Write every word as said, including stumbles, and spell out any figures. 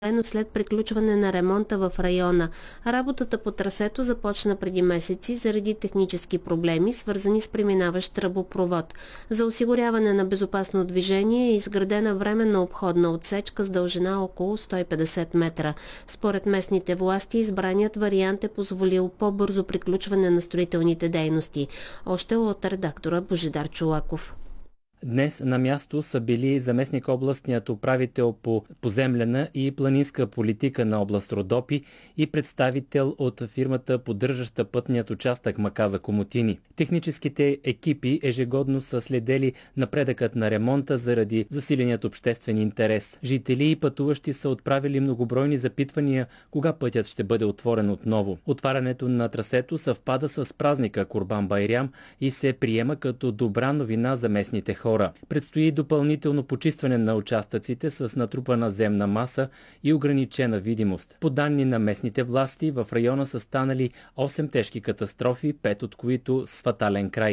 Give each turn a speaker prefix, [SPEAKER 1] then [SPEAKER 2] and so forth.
[SPEAKER 1] но след приключване на ремонта в района. Работата по трасето започна преди месеци заради технически проблеми, свързани с преминаващ тръбопровод. За осигуряване на безопасно движение е изградена временна обходна отсечка с дължина около сто и петдесет метра. Според местните власти, избраният вариант е позволил по-бързо приключване на строителните дейности. Още от редактора Божидар Чолаков.
[SPEAKER 2] Днес на място са били заместник областният управител по поземлена и планинска политика на област Родопи и представител от фирмата, поддържаща пътният участък Маказа-Комотини. Техническите екипи ежегодно са следели напредъкът на ремонта заради засиленият обществен интерес. Жители и пътуващи са отправили многобройни запитвания кога пътят ще бъде отворен отново. Отварянето на трасето съвпада с празника Курбан Байрам и се приема като добра новина за местните хора. Предстои допълнително почистване на участъците с натрупана земна маса и ограничена видимост. По данни на местните власти, в района са станали осем тежки катастрофи, пет от които с фатален край.